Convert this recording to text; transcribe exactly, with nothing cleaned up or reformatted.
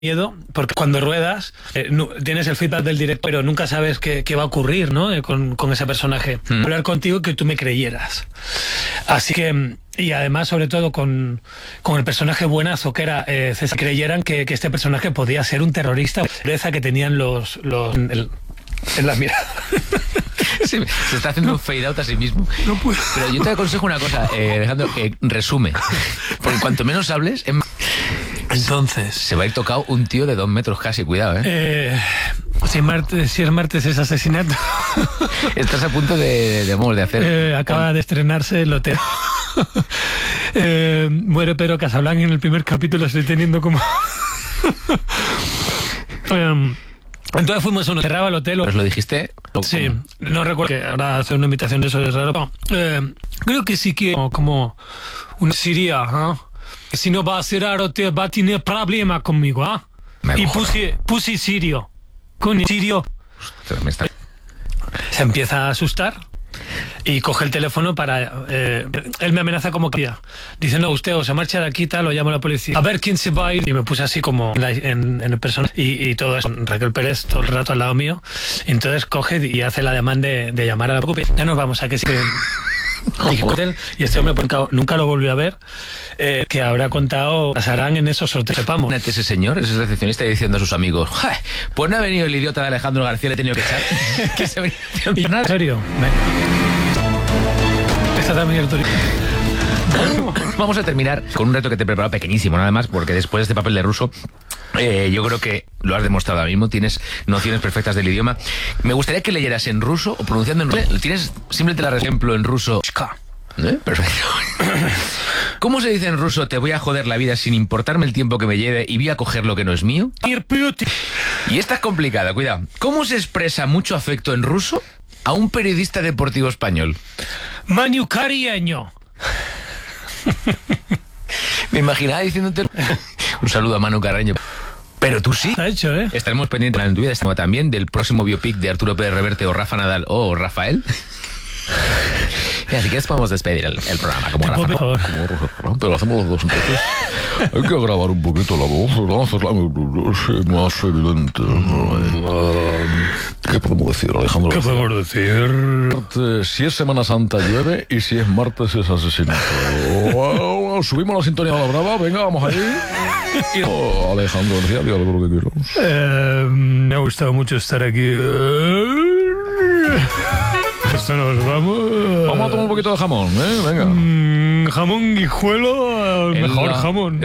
miedo, porque cuando ruedas eh, no, tienes el feedback del director, pero nunca sabes qué, qué va a ocurrir, ¿no? Eh, con, con ese personaje. Mm. Hablar contigo y que tú me creyeras. Así que, y además, sobre todo, con, con el personaje buenazo que era eh, César, creyeran que, que este personaje podía ser un terrorista, la que tenían los, los el, en la mirada. Sí, se está haciendo no, un fade out a sí mismo. No puedo. Pero yo te aconsejo una cosa, eh, Alejandro, eh, resume. Porque cuanto menos hables, es... Entonces... Se va a ir tocado un tío de dos metros casi, cuidado, ¿eh? eh si, martes, si es martes es asesinato. Estás a punto de, de, de, de hacer... Eh, acaba con... de estrenarse el hotel. eh, muere Pedro Casablanca en el primer capítulo, estoy teniendo como... um, Entonces fuimos a uno, cerraba el hotel. ¿Pues lo dijiste? Sí, no recuerdo que ahora hacer una invitación de eso es raro. No, eh, creo que sí que como una Siria, ¿eh? Si no va a cerrar hotel va a tener problema conmigo, ¿ah? ¿eh? Y puse, puse Sirio. Con Sirio. Ostras, me está... Se empieza a asustar y coge el teléfono para... Eh, él me amenaza como que... Dice, no, usted o se marcha de aquí, tal, o llamo a la policía. A ver quién se va a ir. Y me puse así como en, en, en el personaje. Y, y todo eso. Raquel Pérez todo el rato al lado mío. Y entonces coge y hace la demanda de, de llamar a la policía. Ya nos vamos a que sí que... Y este hombre nunca lo volvió a ver, eh, que habrá contado, pasarán en esos sorteos, sepamos. Ese señor, ese recepcionista, diciendo a sus amigos, pues no ha venido el idiota de Alejandro García, le he tenido que echar. Que se y nada, en serio. Esta también es Vamos a terminar con un reto que te he preparado pequeñísimo, nada más, porque después de este papel de ruso, eh, yo creo que lo has demostrado ahora mismo, tienes nociones perfectas del idioma. Me gustaría que leyeras en ruso o pronunciando en ruso. Tienes simplemente el ejemplo en ruso. ¿Eh? Perfecto. ¿Cómo se dice en ruso, te voy a joder la vida sin importarme el tiempo que me lleve y voy a coger lo que no es mío? Y esta es complicada, cuidado. ¿Cómo se expresa mucho afecto en ruso a un periodista deportivo español? Manu Cariño. Me imaginaba diciéndote un saludo a Manu Carreño. Pero tú sí. Está hecho, ¿eh? Estaremos pendientes en tu vida también del próximo biopic de Arturo Pérez Reverte o Rafa Nadal o Rafael. Y así que podemos despedir el, el programa como Rafa. Por favor. Como, pero hacemos los dos entonces. Hay que grabar un poquito la voz, ¿verdad? Hacerla más evidente. ¿Qué podemos decir, Alejandro? ¿Qué podemos decir? Si es Semana Santa llueve y si es martes es asesinato. Wow, subimos la sintonía a la brava, venga, vamos allí. Y, oh, Alejandro García, diga lo que quieras. Eh, me ha gustado mucho estar aquí. Esto nos vamos. Vamos a tomar un poquito de jamón, ¿eh? Venga. Mm, jamón guijuelo, el mejor la... jamón.